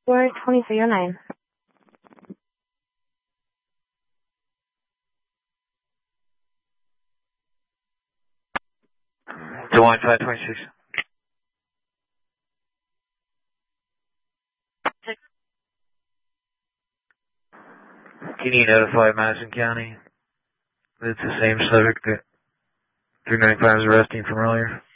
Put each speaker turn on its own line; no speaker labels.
42309.
Des Moines 526. Can you notify Madison County that it's the same subject that 395 is arresting from earlier?